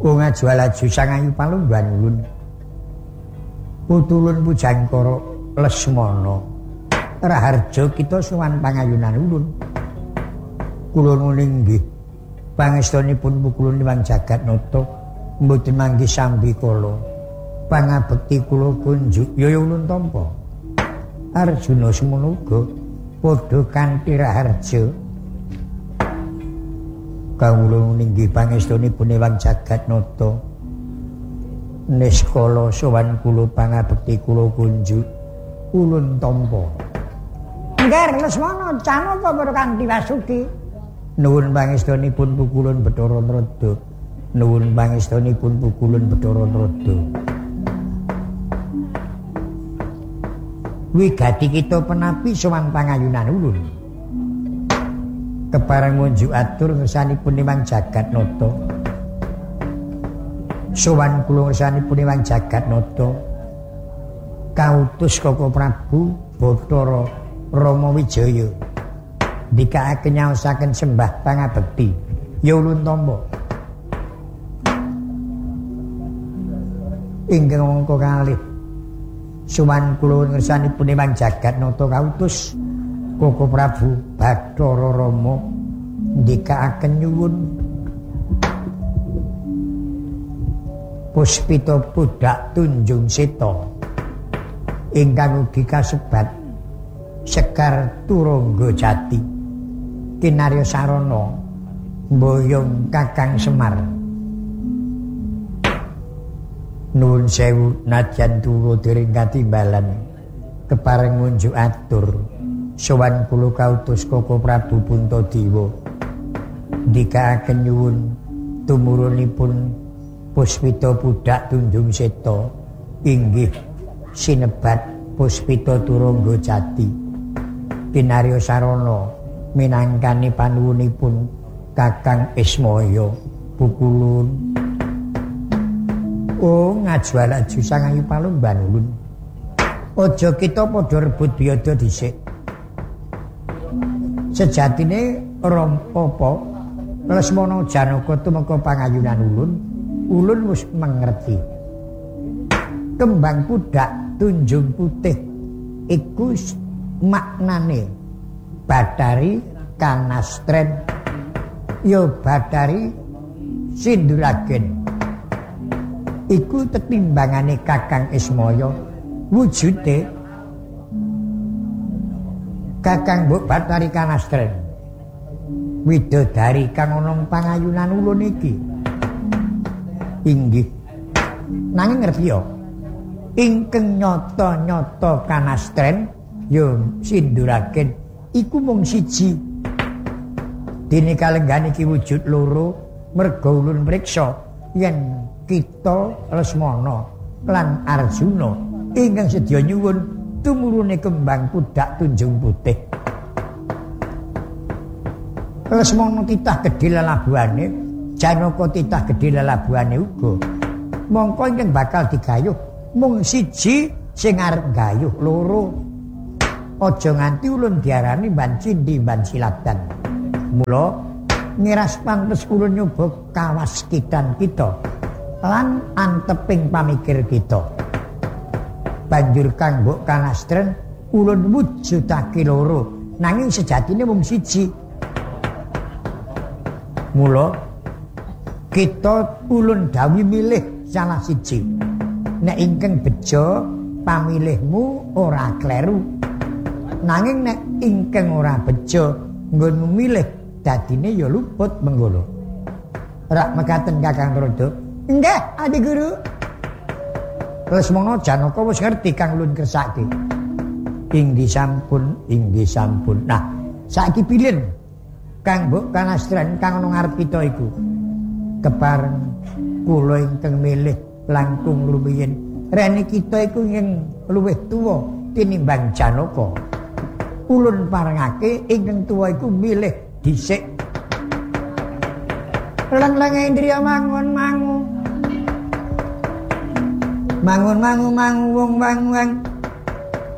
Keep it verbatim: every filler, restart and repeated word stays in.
Wong ajwalaju sangayu palungguhan ulun. Putulun Pujangkara Lesmana. Raharja kita sowan pangayunan ulun. Kula nuling nggih. Pangestunipun pukulun Hyang Jagatnata mboten manggi sambi kala. Pangabekti kula kunjuk ya ulun tampa. Arjuna semono uga padha kanthi raharja. Kawula ninggi pangestunipun Hyang Jagatnata niskala sowan kula pangabekti kula kunjuk ulun tampa. Ngger Lesmana Canaka para kanthi wasuki. Nuwun pangestunipun pukulun Bathara Narada. Nuwun pangestunipun pukulun Bathara Narada. Wigati kita penapi sowan pangayunan ulun. Kepareng ngunjuk atur ngersanipun Hyang Jagatnata. Sowan kula ngersanipun Hyang Jagatnata. Kautus Koko Prabu Bathara Rama Wijaya. Dikake nyaosaken sembah pangabekti. Ya ulun tampa. Ingkang mangka kalih. Sowan kula ngersanipun Hyang Jagatnata kautus Koko Prabu Bathara Rama ndikaaken nyuwun puspita budak Tunjung Seta ingkang ugi kasebat Sekar Turangga Jati kinarya sarana mboyong Kakang Semar. Nuwun sewu nadyan tuwa dereng katimbalan kepareng ngunjuk atur sowan kula kautus Koko Prabu Puntadewa ndikaaken nyuwun tumurunipun puspita budak Tunjung Seta inggih sinebat puspita Turangga Jati kinarya sarana minangkani panuwunipun Kakang Ismaya pukulun. Oh ngajwalaju sangayu palungguhan ulun. Aja kita padha rebut biyada dhisik. Sejatine Rama Lesmana Janaka tumeka pangayunan ulun, ulun wis mengerti. Kembang pudak Tunjung Putih iku maknane Bathari Kanastren ya Bathari Sinduragen. Iku tetimbangane Kakang Ismaya wujude Kakang Mbok Bathari Kanastren widodari kang ana pangayunan ulun iki. Inggih nanging ngerti ya ingkang nyata-nyata Kanastren ya Sinduragen iku mung siji. Dene kalenggan iki wujud loro merga ulun mriksa yen kita Lesmana lan Arjuna ingkang sedya nyuwun tumurune kembang pudak Tunjung Putih. Lesmana titah gedhe lelabuhane, Janaka titah gedhe lelabuhane uga. Mongko ingkang bakal digayuh mung siji sing arep gayuh loro. Aja nganti ulun diarani mban cindhi mban silatan. Mula ngiras pantes ulun nyoba kawaskitan kita lan anteping pamikir kita. Banjur Kang Mbok Kanastren ulun wujudake loro nanging sejatine mung siji. Mula kita ulun dawuh milih salah siji. Nek ingkang bejo pamilihmu ora kleru. Nanging nek ingkang ora bejo nggonmu milih dadine ya luput mengkono. Rak mekaten Kakang Narada. Nggih, Adi Guru. Lesmana Janaka wis ngerti kang ulun kersake. Inggih sampun, inggih sampun. Nah, saiki pilih Kang Mbok Kanastren kang ana ngarep kita iku. Kepareng kula ingkang milih langkung rumiyin. Rene kita iku ing luwih tuwa tinimbang Janaka. Ulun parengake ingkang tuwa iku milih dhisik. Lang-lang Indriya mangun-mangu. Mangun-mangu mangu wong wang-wang.